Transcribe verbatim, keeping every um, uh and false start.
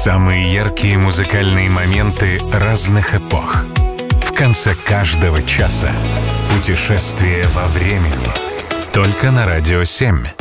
Самые яркие музыкальные моменты разных эпох. В конце каждого часа путешествие во времени. Только на Радио семь.